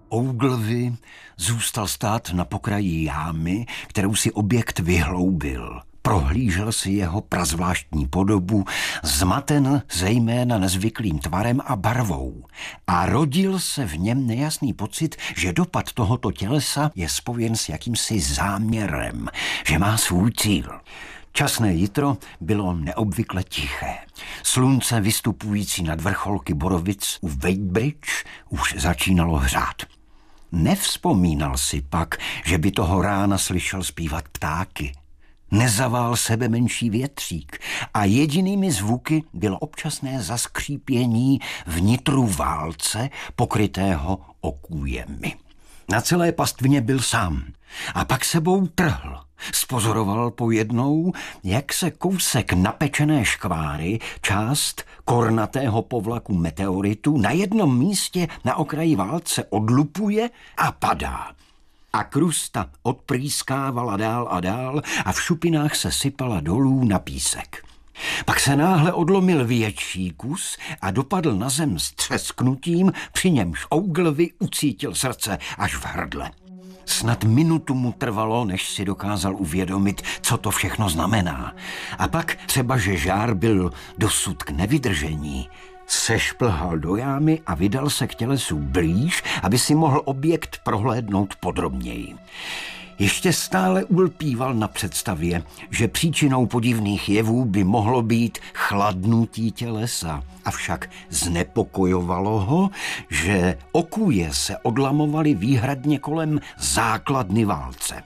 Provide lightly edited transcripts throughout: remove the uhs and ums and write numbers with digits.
Ogilvy zůstal stát na pokraji jámy, kterou si objekt vyhloubil. Prohlížel si jeho prazvláštní podobu, zmaten zejména nezvyklým tvarem a barvou. A rodil se v něm nejasný pocit, že dopad tohoto tělesa je spojen s jakýmsi záměrem, že má svůj cíl. Časné jitro bylo neobvykle tiché. Slunce vystupující nad vrcholky borovic u Wadebridge už začínalo hřát. Nevzpomínal si pak, že by toho rána slyšel zpívat ptáky. Nezavál sebe menší větřík a jedinými zvuky bylo občasné zaskřípění vnitru válce pokrytého okůjemi. Na celé pastvině byl sám a pak sebou trhl. Spozoroval pojednou, jak se kousek napečené škváry, část kornatého povlaku meteoritu na jednom místě na okraji válce odlupuje a padá. A krusta odprýskávala dál a dál a v šupinách se sypala dolů na písek. Pak se náhle odlomil větší kus a dopadl na zem s třesknutím, při němž Ogilvy ucítil srdce až v hrdle. Snad minutu mu trvalo, než si dokázal uvědomit, co to všechno znamená. A pak, třeba že žár byl dosud k nevydržení, sešplhal do jámy a vydal se k tělesu blíž, aby si mohl objekt prohlédnout podrobněji. Ještě stále ulpíval na představě, že příčinou podivných jevů by mohlo být chladnutí tělesa. Avšak znepokojovalo ho, že okůje se odlamovaly výhradně kolem základny válce.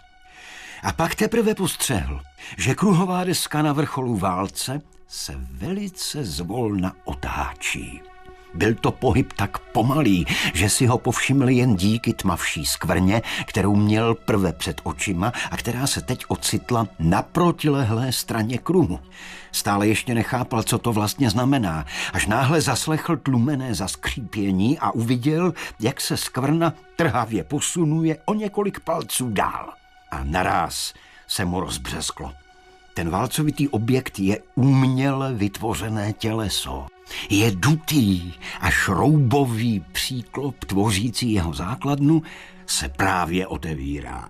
A pak teprve postřehl, že kruhová deska na vrcholu válce se velice zvolna otáčí. Byl to pohyb tak pomalý, že si ho povšiml jen díky tmavší skvrně, kterou měl prve před očima a která se teď ocitla na protilehlé straně kruhu. Stále ještě nechápal, co to vlastně znamená, až náhle zaslechl tlumené zaskřípění a uviděl, jak se skvrna trhavě posunuje o několik palců dál. A naráz se mu rozbřesklo. Ten válcovitý objekt je uměle vytvořené těleso. Je dutý a šroubový příklop tvořící jeho základnu se právě otevírá.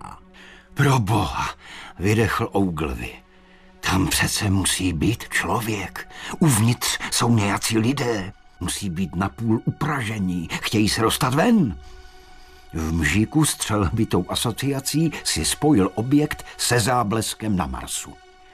Proboha, vydechl Ogilvy. Tam přece musí být člověk. Uvnitř jsou nějací lidé. Musí být napůl upražení. Chtějí se dostat ven. V mžíku střelbitou asociací si spojil objekt se zábleskem na Marsu.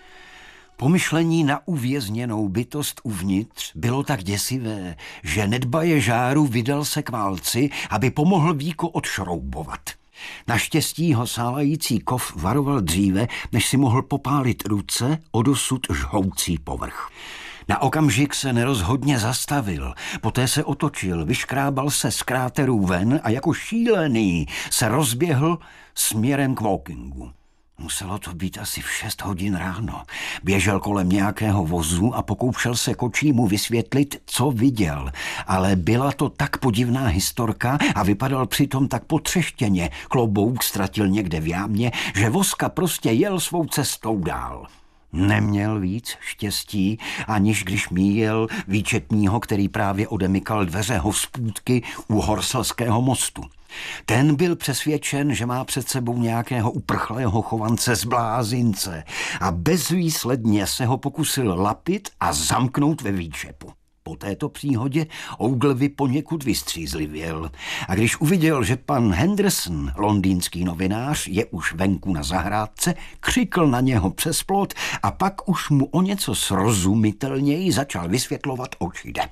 Pomyšlení na uvězněnou bytost uvnitř bylo tak děsivé, že nedbaje žáru vydal se k válci, aby pomohl víko odšroubovat. Naštěstí ho sálající kov varoval dříve, než si mohl popálit ruce o dosud žhoucí povrch. Na okamžik se nerozhodně zastavil, poté se otočil, vyškrábal se z kráterů ven a jako šílený se rozběhl směrem k Wokingu. Muselo to být asi v 6 hodin ráno. Běžel kolem nějakého vozu a pokoušel se kočímu vysvětlit, co viděl. Ale byla to tak podivná historka a vypadal přitom tak potřeštěně. Klobouk ztratil někde v jámě, že Voska prostě jel svou cestou dál. Neměl víc štěstí, aniž když míjel výčetního, který právě odemykal dveře hospůdky u Horselského mostu. Ten byl přesvědčen, že má před sebou nějakého uprchlého chovance z blázince a bezvýsledně se ho pokusil lapit a zamknout ve výčepu. Po této příhodě Ogilvy poněkud vystřízlivěl a když uviděl, že pan Henderson, londýnský novinář, je už venku na zahrádce, křikl na něho přes plot a pak už mu o něco srozumitelněji začal vysvětlovat, oč jde.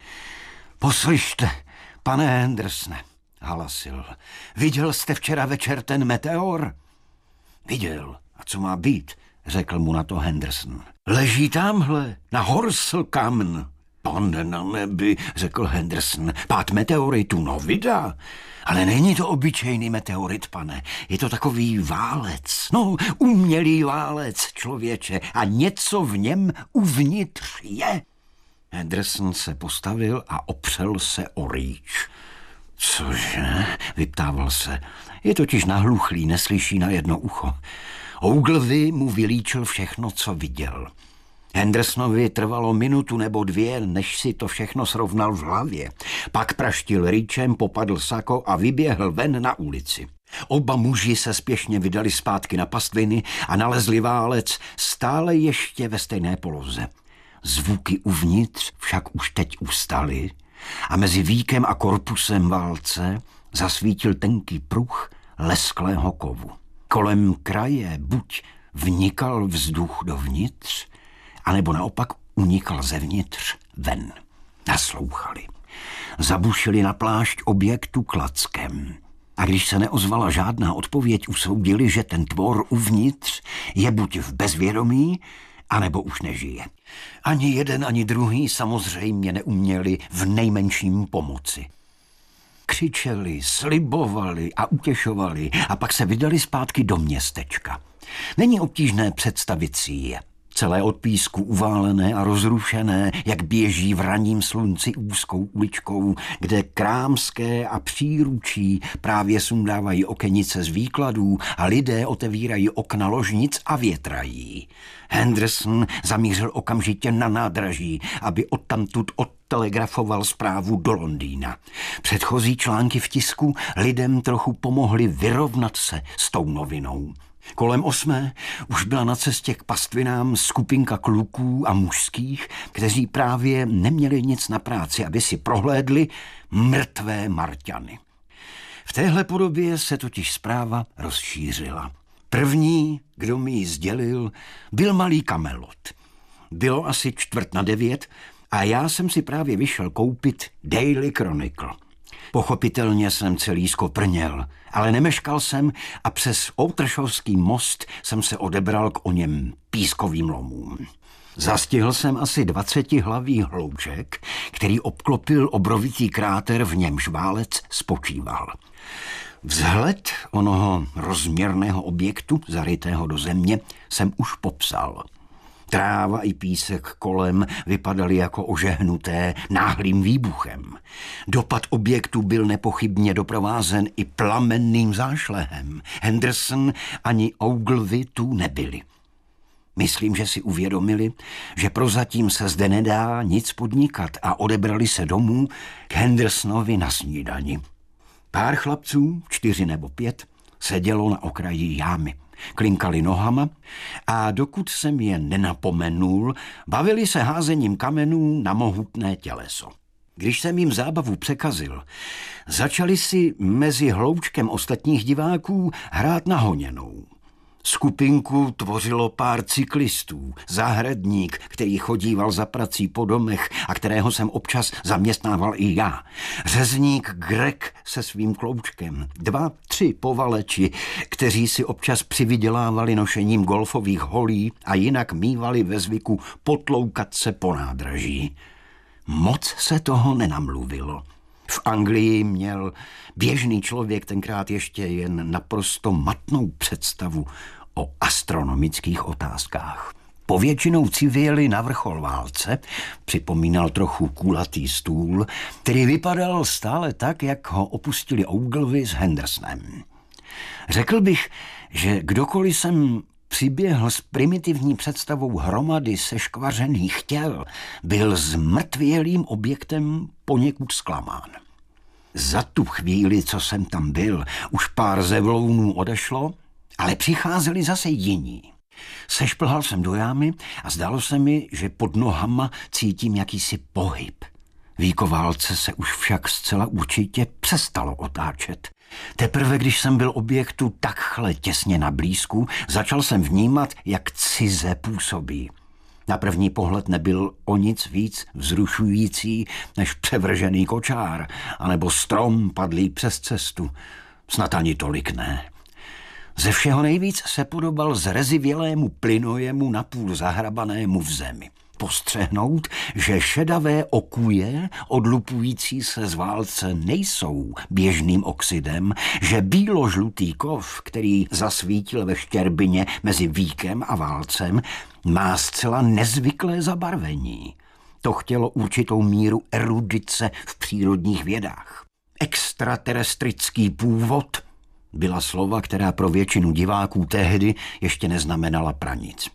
Poslyšte, pane Hendersone, halasil, viděl jste včera večer ten meteor? Viděl. A co má být? Řekl mu na to Henderson. Leží tamhle, na Horselkamn. Pane na nebi, řekl Henderson, pád meteoritu, no vida. Ale není to obyčejný meteorit, pane, je to takový válec, no umělý válec, člověče, a něco v něm uvnitř je. Henderson se postavil a opřel se o rýč. Cože? Vyptával se. Je totiž nahluchlý, neslyší na jedno ucho. Ogilvy mu vylíčil všechno, co viděl. Hendersonovi trvalo minutu nebo dvě, než si to všechno srovnal v hlavě. Pak praštil rýčem, popadl sako a vyběhl ven na ulici. Oba muži se spěšně vydali zpátky na pastviny a nalezli válec stále ještě ve stejné poloze. Zvuky uvnitř však už teď ustaly a mezi víkem a korpusem válce zasvítil tenký pruh lesklého kovu. Kolem kraje buď vnikal vzduch dovnitř, anebo naopak unikal zevnitř ven. Naslouchali. Zabušili na plášť objektu klackem. A když se neozvala žádná odpověď, usoudili, že ten tvor uvnitř je buď v bezvědomí, anebo už nežije. Ani jeden, ani druhý samozřejmě neuměli v nejmenším pomoci. Křičeli, slibovali a utěšovali a pak se vydali zpátky do městečka. Není obtížné představit si je. Celé od písku uválené a rozrušené, jak běží v ranním slunci úzkou uličkou, kde krámské a příručí právě sundávají okenice z výkladů a lidé otevírají okna ložnic a větrají. Henderson zamířil okamžitě na nádraží, aby odtamtud odtelegrafoval zprávu do Londýna. Předchozí články v tisku lidem trochu pomohly vyrovnat se s tou novinou. Kolem 8 už byla na cestě k pastvinám skupinka kluků a mužských, kteří právě neměli nic na práci, aby si prohlédli mrtvé Marťany. V téhle podobě se totiž zpráva rozšířila. První, kdo mi ji sdělil, byl malý Kamelot. Bylo asi 8:45 a já jsem si právě vyšel koupit Daily Chronicle. Pochopitelně jsem celý skoprněl, ale nemeškal jsem a přes Outršovský most jsem se odebral k oněm pískovým lomům. Zastihl jsem asi 20hlavý hlouček, který obklopil obrovitý kráter, v němž válec spočíval. Vzhled onoho rozměrného objektu, zarytého do země, jsem už popsal. Tráva i písek kolem vypadaly jako ožehnuté náhlým výbuchem. Dopad objektu byl nepochybně doprovázen i plamenným zášlehem. Henderson ani Ogilvy tu nebyli. Myslím, že si uvědomili, že prozatím se zde nedá nic podnikat a odebrali se domů k Hendersonovi na snídani. Pár chlapců, 4 nebo 5, sedělo na okraji jámy. Klinkali nohama a dokud jsem je nenapomenul, bavili se házením kamenů na mohutné těleso. Když jsem jim zábavu překazil, začali si mezi hloučkem ostatních diváků hrát na honěnou. Skupinku tvořilo pár cyklistů, zahradník, který chodíval za prací po domech a kterého jsem občas zaměstnával i já. Řezník Greg se svým kloučkem, 2, 3 povaleči, kteří si občas přivydělávali nošením golfových holí a jinak mívali ve zvyku potloukat se po nádraží. Moc se toho nenamluvilo. V Anglii měl běžný člověk tenkrát ještě jen naprosto matnou představu o astronomických otázkách. Povětšinou civěli na vrchol válce, připomínal trochu kulatý stůl, který vypadal stále tak, jak ho opustili Ogilvy s Hendersonem. Řekl bych, že kdokoliv sem přiběhl s primitivní představou hromady seškvařených těl, byl zmrtvělým objektem poněkud zklamán. Za tu chvíli, co jsem tam byl, už pár zevlounů odešlo, ale přicházeli zase jiní. Sešplhal jsem do jámy a zdálo se mi, že pod nohama cítím jakýsi pohyb. Víko válce se už však zcela určitě přestalo otáčet. Teprve, když jsem byl objektu takhle těsně na blízku, začal jsem vnímat, jak cize působí. Na první pohled nebyl o nic víc vzrušující než převržený kočár, anebo strom padlý přes cestu. Snad ani tolik ne. Ze všeho nejvíc se podobal zrezivělému plynojemu napůl zahrabanému v zemi. Postřehnout, že šedavé okuje odlupující se z válce nejsou běžným oxidem, že bílo-žlutý kov, který zasvítil ve štěrbině mezi víkem a válcem, má zcela nezvyklé zabarvení. To chtělo určitou míru erudice v přírodních vědách. Extraterestrický původ byla slova, která pro většinu diváků tehdy ještě neznamenala pranic.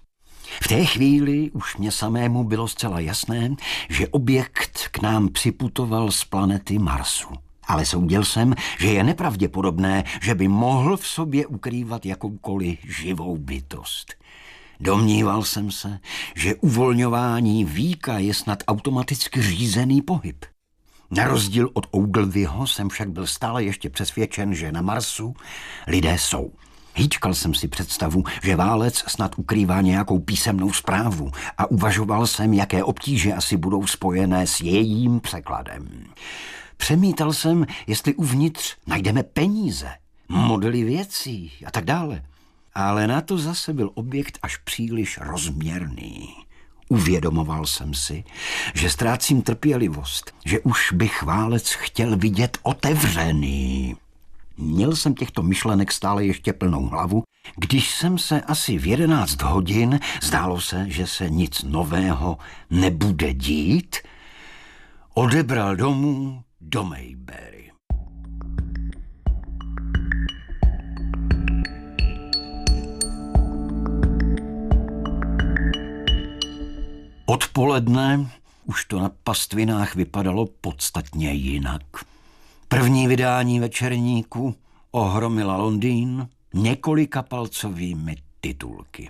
V té chvíli už mě samému bylo zcela jasné, že objekt k nám připutoval z planety Marsu. Ale soudil jsem, že je nepravděpodobné, že by mohl v sobě ukrývat jakoukoliv živou bytost. Domníval jsem se, že uvolňování víka je snad automaticky řízený pohyb. Na rozdíl od Ogilvyho jsem však byl stále ještě přesvědčen, že na Marsu lidé jsou. Hýčkal jsem si představu, že válec snad ukrývá nějakou písemnou zprávu a uvažoval jsem, jaké obtíže asi budou spojené s jejím překladem. Přemítal jsem, jestli uvnitř najdeme peníze, modely věcí a tak dále. Ale na to zase byl objekt až příliš rozměrný. Uvědomoval jsem si, že ztrácím trpělivost, že už bych válec chtěl vidět otevřený. Měl jsem těchto myšlenek stále ještě plnou hlavu, když jsem se asi v 11 hodin, zdálo se, že se nic nového nebude dít, odebral domů do Mayberry. Odpoledne už to na pastvinách vypadalo podstatně jinak. První vydání večerníku ohromila Londýn několika palcovými titulky.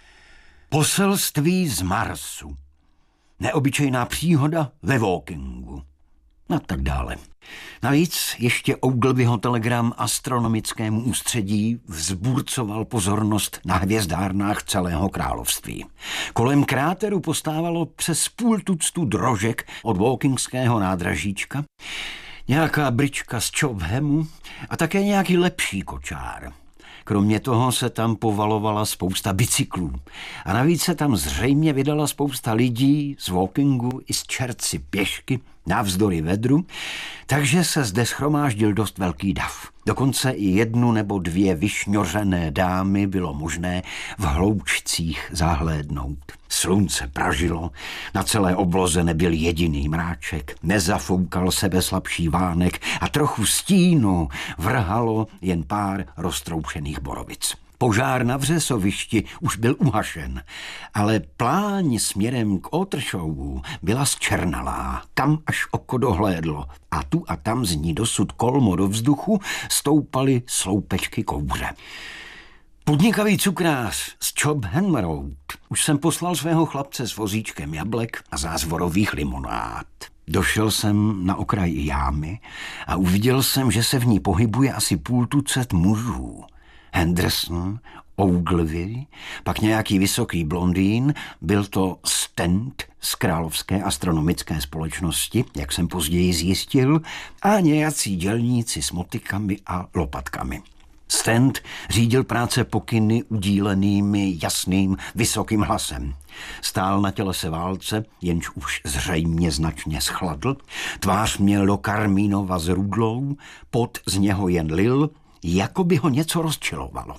Poselství z Marsu. Neobyčejná příhoda ve Wokingu. A tak dále. Navíc ještě Ogilvyho telegram astronomickému ústředí vzburcoval pozornost na hvězdárnách celého království. Kolem kráteru postávalo přes 50 tuctů drožek od Wokingského nádražíčka, nějaká brička z Chobhamu a také nějaký lepší kočár. Kromě toho se tam povalovala spousta bicyklů a navíc se tam zřejmě vydala spousta lidí z Wokingu i z Chertsey pěšky navzdory vedru, takže se zde shromáždil dost velký dav. Dokonce i 1 nebo 2 vyšňořené dámy bylo možné v hloučcích zahlédnout. Slunce pražilo, na celé obloze nebyl jediný mráček, nezafoukal sebeslabší vánek a trochu stínu vrhalo jen pár roztroušených borovic. Požár na vřesovišti už byl uhašen, ale pláň směrem k Ottershowu byla zčernalá, kam až oko dohlédlo a tu a tam z ní dosud kolmo do vzduchu stoupaly sloupečky kouře. Podnikavý cukrář z Chobham Road už jsem poslal svého chlapce s vozíčkem jablek a zázvorových limonád. Došel jsem na okraj jámy a uviděl jsem, že se v ní pohybuje asi 50 tucet mužů. Henderson, Ogilvy, pak nějaký vysoký blondýn, byl to Stent z Královské astronomické společnosti, jak jsem později zjistil, a nějací dělníci s motykami a lopatkami. Stent řídil práce pokyny udílenými jasným, vysokým hlasem. Stál na tělese válce, jenž už zřejmě značně schladl, tvář měl do karmínova s rudlou, pot z něho jen lil, jako by ho něco rozčilovalo.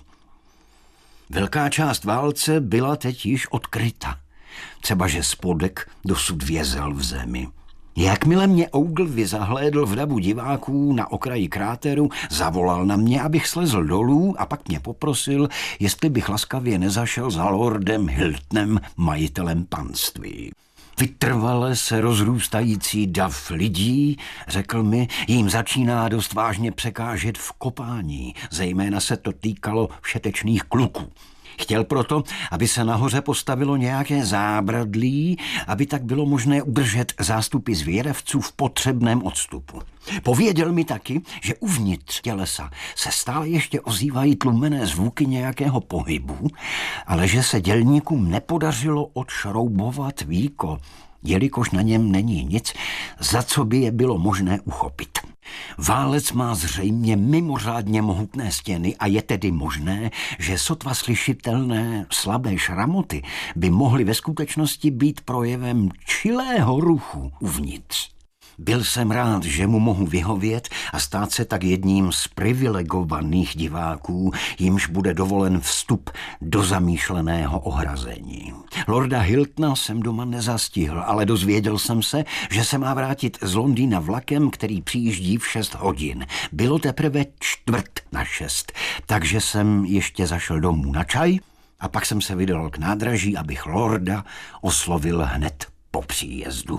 Velká část válce byla teď již odkryta, třebaže spodek dosud vězel v zemi. Jakmile mě Ogilvy zahlédl v davu diváků na okraji kráteru, zavolal na mě, abych slezl dolů a pak mě poprosil, jestli bych laskavě nezašel za lordem Hiltonem, majitelem panství. Vytrvale se rozrůstající dav lidí, řekl mi, jim začíná dost vážně překážet v kopání, zejména se to týkalo všetečných kluků. Chtěl proto, aby se nahoře postavilo nějaké zábradlí, aby tak bylo možné udržet zástupy zvědavců v potřebném odstupu. Pověděl mi taky, že uvnitř tělesa se stále ještě ozývají tlumené zvuky nějakého pohybu, ale že se dělníkům nepodařilo odšroubovat víko, jelikož na něm není nic, za co by je bylo možné uchopit. Válec má zřejmě mimořádně mohutné stěny a je tedy možné, že sotva slyšitelné slabé šramoty by mohly ve skutečnosti být projevem čilého ruchu uvnitř. Byl jsem rád, že mu mohu vyhovět a stát se tak jedním z privilegovaných diváků, jimž bude dovolen vstup do zamýšleného ohrazení. Lorda Hiltona jsem doma nezastihl, ale dozvěděl jsem se, že se má vrátit z Londýna vlakem, který přijíždí v 6 hodin. Bylo teprve 5:45, takže jsem ještě zašel domů na čaj a pak jsem se vydal k nádraží, abych lorda oslovil hned po příjezdu.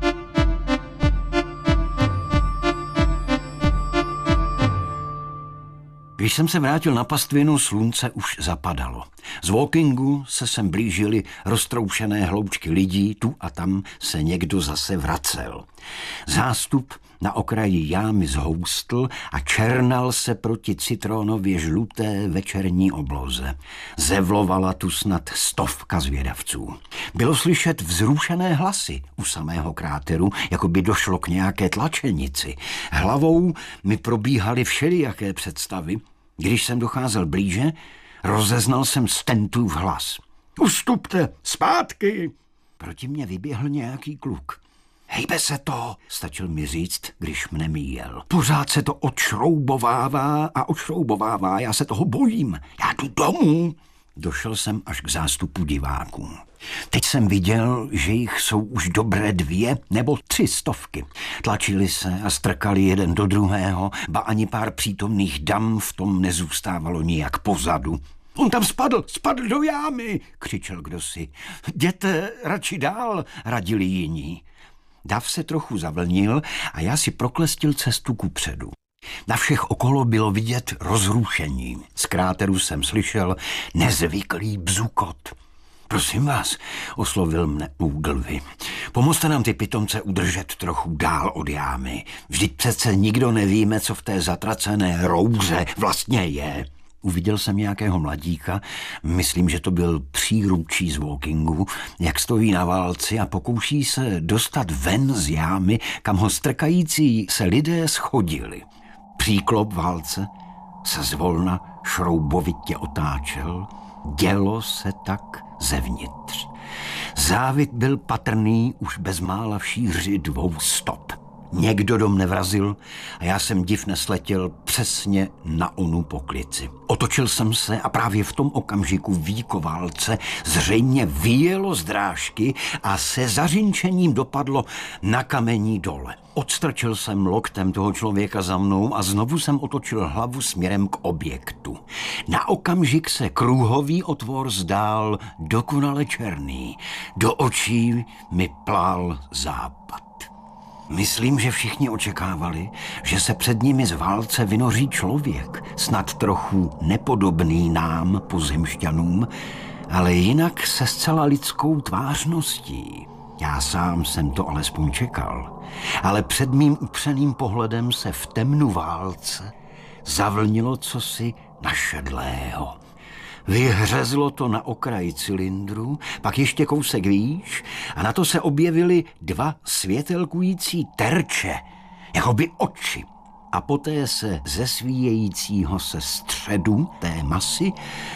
Když jsem se vrátil na pastvinu, slunce už zapadalo. Z walkingu se sem blížily roztroušené hloučky lidí, tu a tam se někdo zase vracel. Zástup na okraji jámy zhoustl a černal se proti citronově žluté večerní obloze. Zevlovala tu snad 100 zvědavců. Bylo slyšet vzrušené hlasy u samého kráteru, jako by došlo k nějaké tlačenici. Hlavou mi probíhaly všelijaké představy. Když jsem docházel blíže, rozeznal jsem Stentův hlas. Ustupte, zpátky! Proti mě vyběhl nějaký kluk. Hejbe se to, stačil mi říct, když mne míjel. Pořád se to odšroubovává a odšroubovává, já se toho bojím. Já jdu domů. Došel jsem až k zástupu diváků. Teď jsem viděl, že jich jsou už dobré 2 nebo 300. Tlačili se a strkali jeden do druhého, ba ani pár přítomných dam v tom nezůstávalo nijak pozadu. On tam spadl do jámy, křičel kdosi. Jděte radši dál, radili jiní. Dav se trochu zavlnil a já si proklestil cestu kupředu. Na všech okolo bylo vidět rozrušení. Z kráteru jsem slyšel nezvyklý bzukot. Prosím vás, oslovil mne Údlvy. Pomozte nám ty pitomce udržet trochu dál od jámy. Vždyť přece nikdo nevíme, co v té zatracené rouře vlastně je. Uviděl jsem nějakého mladíka, myslím, že to byl příručí z walkingu, jak stojí na válci a pokouší se dostat ven z jámy, kam ho strkající se lidé schodili. Příklop válce se zvolna šroubovitě otáčel, dělo se tak zevnitř. Závit byl patrný už bezmála v šíři 200. Někdo do mne vrazil a já jsem div nesletěl přesně na onu poklici. Otočil jsem se a právě v tom okamžiku víko válce zřejmě vyjelo z drážky a se zařinčením dopadlo na kamení dole. Odstrčil jsem loktem toho člověka za mnou a znovu jsem otočil hlavu směrem k objektu. Na okamžik se kruhový otvor zdál dokonale černý. Do očí mi plál západ. Myslím, že všichni očekávali, že se před nimi z válce vynoří člověk, snad trochu nepodobný nám, pozemšťanům, ale jinak se zcela lidskou tvářností. Já sám jsem to alespoň čekal, ale před mým upřeným pohledem se v temnu válce zavlnilo cosi našedlého. Vyhřezlo to na okraji cylindru, pak ještě kousek výš a na to se objevily 2 světelkující terče, jakoby oči. A poté se ze svíjejícího se středu té masy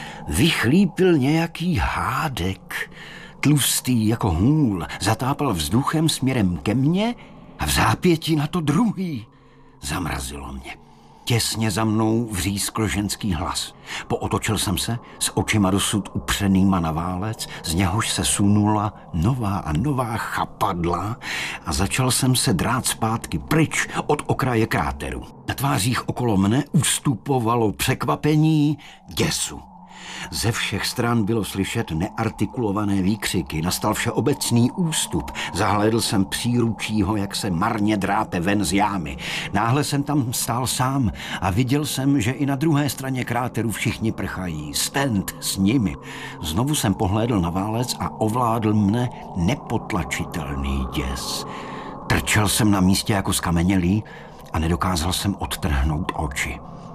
vychlípil nějaký hádek, tlustý jako hůl, zatápal vzduchem směrem ke mně a v zápětí na to druhý. Zamrazilo mě. Těsně za mnou vřískl ženský hlas. Pootočil jsem se s očima dosud upřenýma na válec, z něhož se sunula nová a nová chapadla a začal jsem se drát zpátky pryč od okraje kráteru. Na tvářích okolo mne ustupovalo překvapení, děsu. Ze všech stran bylo slyšet neartikulované výkřiky, nastal všeobecný ústup. Zahlédl jsem příručího, jak se marně drápe ven z jámy. Náhle jsem tam stál sám a viděl jsem, že i na druhé straně kráteru všichni prchají. Stent s nimi. Znovu jsem pohlédl na válec a ovládl mne nepotlačitelný děs. Trčel jsem na místě jako skamenělý a nedokázal jsem odtrhnout oči.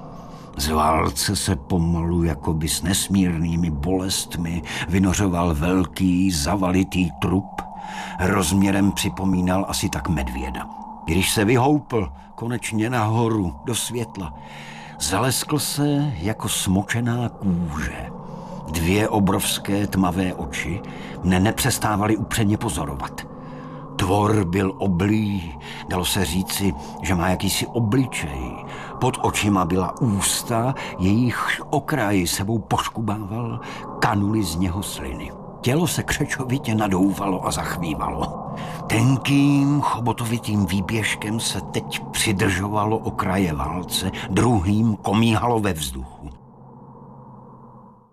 Z válce se pomalu jakoby s nesmírnými bolestmi vynořoval velký zavalitý trup. Rozměrem připomínal asi tak medvěda. Když se vyhoupl konečně nahoru do světla, zaleskl se jako smočená kůže. 2 obrovské tmavé oči mne nepřestávaly upřeně pozorovat. Tvor byl oblý, dalo se říci, že má jakýsi obličej. Pod očima byla ústa, jejich okraj sebou poškubával, kanuly z něho sliny. Tělo se křečovitě nadouvalo a zachvívalo. Tenkým, chobotovitým výběžkem se teď přidržovalo okraje válce, druhým komíhalo ve vzduchu.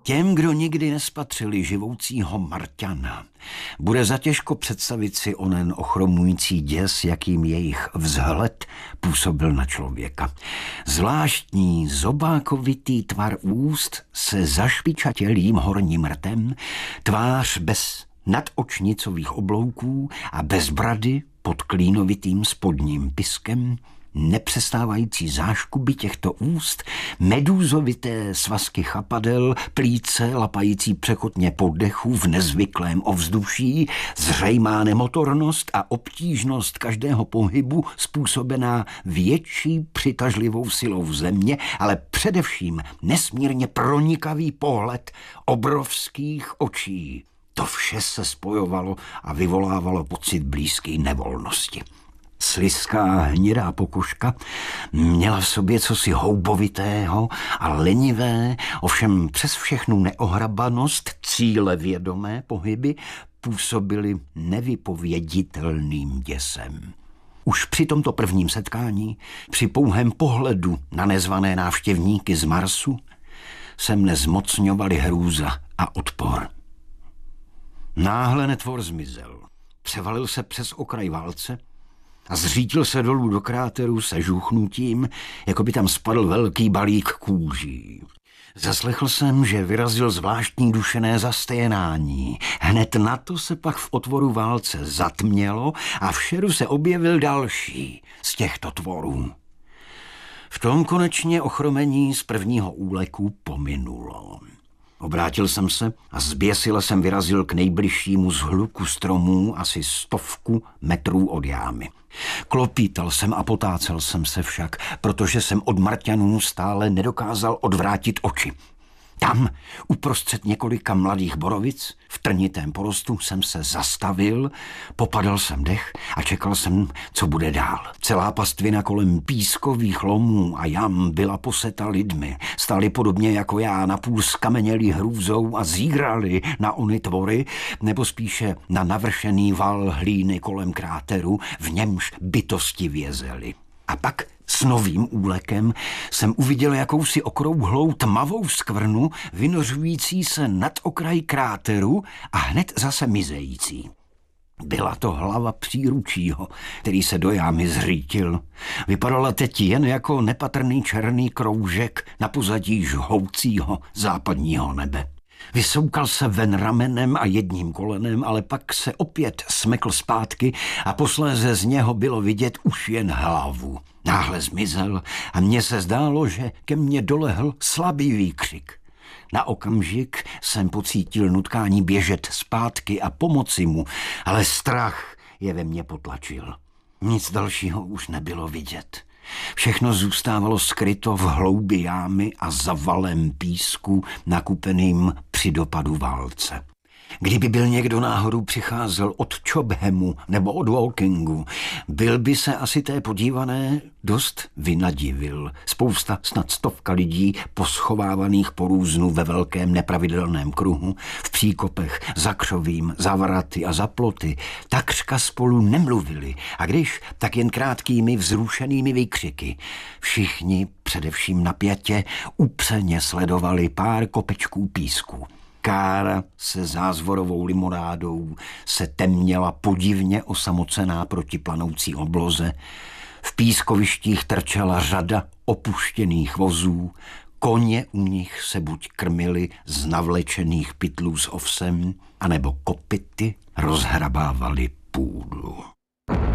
Těm, kdo nikdy nespatřili živoucího Marťana, bude zatěžko představit si onen ochromující děs, jakým jejich vzhled působil na člověka. Zvláštní zobákovitý tvar úst se zašpičatělým horním rtem, tvář bez nadočnicových oblouků a bez brady pod klínovitým spodním piskem, nepřestávající záškuby těchto úst, medúzovité svazky chapadel, plíce lapající překotně po dechu v nezvyklém ovzduší, zřejmá nemotornost a obtížnost každého pohybu způsobená větší přitažlivou silou země, ale především nesmírně pronikavý pohled obrovských očí. To vše se spojovalo a vyvolávalo pocit blízké nevolnosti. Slizká hnědá pokožka měla v sobě cosi houbovitého a lenivé, ovšem přes všechnu neohrabanost cílevědomé pohyby působily nevypověditelným děsem. Už při tomto prvním setkání, při pouhém pohledu na nezvané návštěvníky z Marsu, se mne zmocňovaly hrůza a odpor. Náhle netvor zmizel, převalil se přes okraj válce a zřítil se dolů do kráteru se žuchnutím, jako by tam spadl velký balík kůží. Zaslechl jsem, že vyrazil zvláštní dušené zasténání. Hned na to se pak v otvoru válce zatmělo a v šeru se objevil další z těchto tvorů. V tom konečně ochromení z prvního úleku pominulo. Obrátil jsem se a zběsile jsem vyrazil k nejbližšímu zhluku stromů asi 100 metrů od jámy. Klopítal jsem a potácel jsem se však, protože jsem od Marťanů stále nedokázal odvrátit oči. Tam, uprostřed několika mladých borovic, v trnitém porostu, jsem se zastavil, popadal jsem dech a čekal jsem, co bude dál. Celá pastvina kolem pískových lomů a jam byla poseta lidmi. Stáli podobně jako já, napůl skamenělí hrůzou a zírali na ony tvory, nebo spíše na navršený val hlíny kolem kráteru, v němž bytosti vězely. A pak s novým úlekem jsem uviděl jakousi okrouhlou tmavou skvrnu vynořující se nad okraj kráteru a hned zase mizející. Byla to hlava příručího, který se do jámy zřítil. Vypadala teď jen jako nepatrný černý kroužek na pozadí žhoucího západního nebe. Vysoukal se ven ramenem a jedním kolenem, ale pak se opět smekl zpátky a posléze z něho bylo vidět už jen hlavu. Náhle zmizel a mně se zdálo, že ke mně dolehl slabý výkřik. Na okamžik jsem pocítil nutkání běžet zpátky a pomoci mu, ale strach je ve mně potlačil. Nic dalšího už nebylo vidět. Všechno zůstávalo skryto v hloubi jámy a za valem písku nakupeným při dopadu válce. Kdyby byl někdo náhodou přicházel od Chobhamu nebo od Wokingu, byl by se asi té podívané dost vynadivil. Spousta, snad 100 lidí poschovávaných po různu ve velkém nepravidelném kruhu, v příkopech, za křovím, za vraty a za ploty, takřka spolu nemluvili a když, tak jen krátkými vzrušenými výkřiky. Všichni, především napjatě, upřeně sledovali pár kopečků písku. Kára se zázvorovou limonádou se temněla podivně osamocená proti planoucí obloze. V pískovištích trčela řada opuštěných vozů, koně u nich se buď krmili z navlečených pytlů s ovsem, anebo kopyty rozhrabávali půdu.